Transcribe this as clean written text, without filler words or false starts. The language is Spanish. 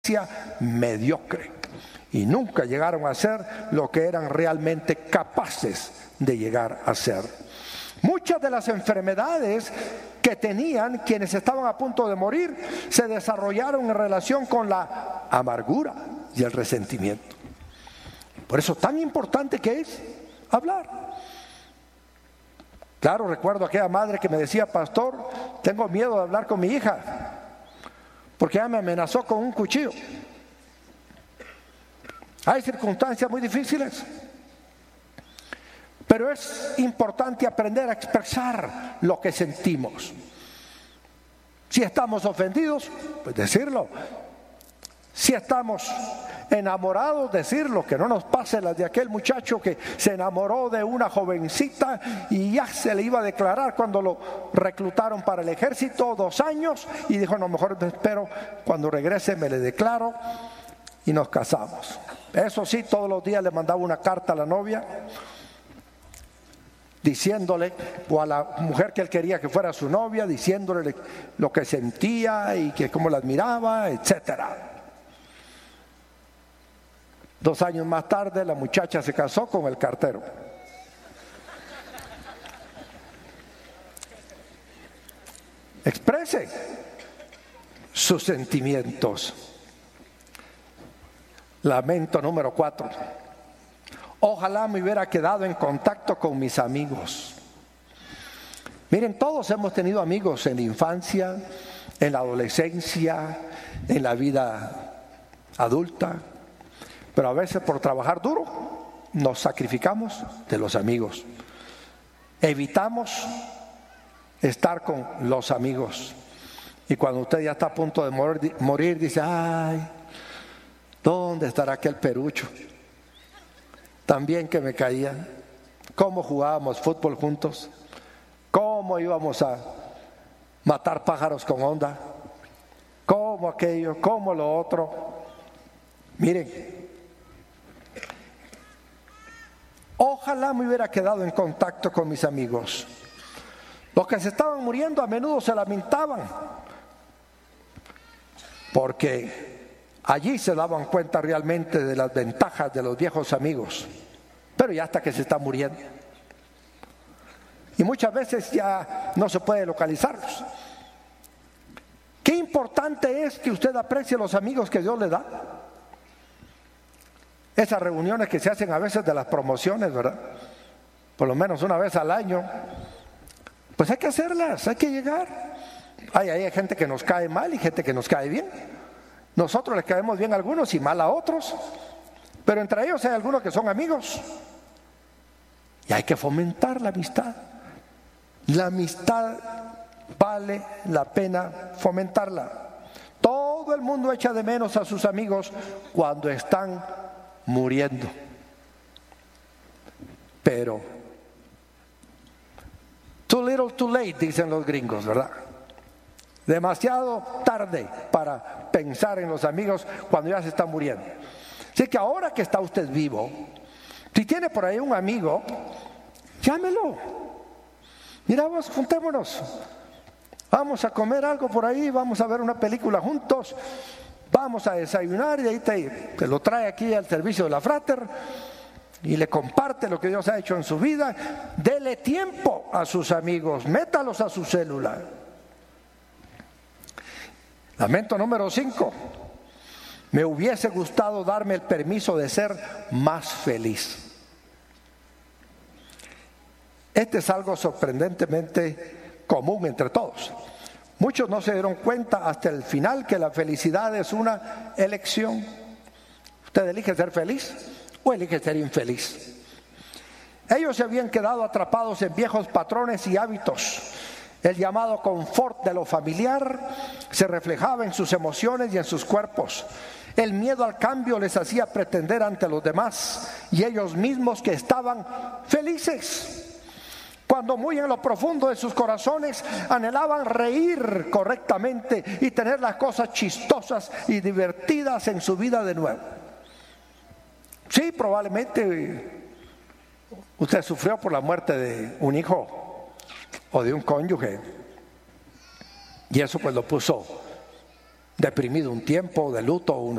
mediocre y nunca llegaron a ser lo que eran realmente capaces de llegar a ser. Muchas de las enfermedades que tenían quienes estaban a punto de morir se desarrollaron en relación con la amargura y el resentimiento. Por eso tan importante que es hablar. Claro, recuerdo aquella madre que me decía: pastor, tengo miedo de hablar con mi hija porque ella me amenazó con un cuchillo. Hay circunstancias muy difíciles, pero es importante aprender a expresar lo que sentimos. Si estamos ofendidos, pues decirlo. Si estamos enamorados, decirlo, que no nos pase las de aquel muchacho que se enamoró de una jovencita y ya se le iba a declarar cuando lo reclutaron para el ejército, 2 años, y dijo: no, mejor me espero, cuando regrese me le declaro y nos casamos. Eso sí, todos los días le mandaba una carta a la novia diciéndole, o a la mujer que él quería que fuera su novia, diciéndole lo que sentía y que cómo la admiraba, etcétera. 2 años más tarde, la muchacha se casó con el cartero. Exprese sus sentimientos. Lamento número 4. Ojalá me hubiera quedado en contacto con mis amigos. Miren, todos hemos tenido amigos en la infancia, en la adolescencia, en la vida adulta. Pero a veces por trabajar duro nos sacrificamos de los amigos. Evitamos estar con los amigos. Y cuando usted ya está a punto de morir, dice: ay, ¿dónde estará aquel perucho? También que me caía. ¿Cómo jugábamos fútbol juntos? ¿Cómo íbamos a matar pájaros con onda? ¿Cómo aquello? ¿Cómo lo otro? Miren, ojalá me hubiera quedado en contacto con mis amigos. Los que se estaban muriendo a menudo se lamentaban, porque allí se daban cuenta realmente de las ventajas de los viejos amigos, pero ya hasta que se está muriendo. Y muchas veces ya no se puede localizarlos. Qué importante es que usted aprecie los amigos que Dios le da. Esas reuniones que se hacen a veces de las promociones, ¿verdad? Por lo menos una vez al año. Pues hay que hacerlas, hay que llegar. Hay gente que nos cae mal y gente que nos cae bien. Nosotros les caemos bien a algunos y mal a otros. Pero entre ellos hay algunos que son amigos. Y hay que fomentar la amistad. La amistad vale la pena fomentarla. Todo el mundo echa de menos a sus amigos cuando están muriendo. Pero too little too late, dicen los gringos, ¿verdad? Demasiado tarde para pensar en los amigos cuando ya se está muriendo. Así que ahora que está usted vivo, si tiene por ahí un amigo, llámelo. Mira, vos, juntémonos, vamos a comer algo por ahí, vamos a ver una película juntos, vamos a desayunar, y ahí te lo trae aquí al servicio de la Frater y le comparte lo que Dios ha hecho en su vida. Dele tiempo a sus amigos, métalos a su célula. Lamento número 5. Me hubiese gustado darme el permiso de ser más feliz. Este es algo sorprendentemente común entre todos. Muchos no se dieron cuenta hasta el final que la felicidad es una elección. Usted elige ser feliz o elige ser infeliz. Ellos se habían quedado atrapados en viejos patrones y hábitos. El llamado confort de lo familiar se reflejaba en sus emociones y en sus cuerpos. El miedo al cambio les hacía pretender ante los demás y ellos mismos que estaban felices, cuando muy en lo profundo de sus corazones anhelaban reír correctamente y tener las cosas chistosas y divertidas en su vida de nuevo. Sí, probablemente usted sufrió por la muerte de un hijo o de un cónyuge, y eso pues lo puso deprimido un tiempo, de luto